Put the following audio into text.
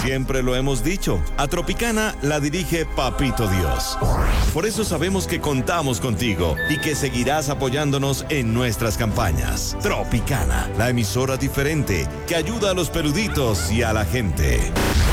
Siempre lo hemos dicho, a Tropicana la dirige Papito Dios. Por eso sabemos que contamos contigo y que seguirás apoyándonos en nuestras campañas. Tropicana, la emisora diferente que ayuda a los peluditos y a la gente.